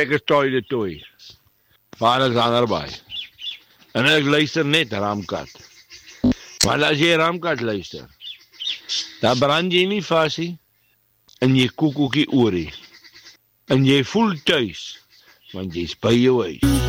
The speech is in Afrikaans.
ek is toy. Maar is ander baie. En ek luister net Ramkat. Maar as jy Ramkat luister, dan brand jy nie vas nie, en jy koek ook nie oor nie. En jy voel thuis, want jy's by jou huis.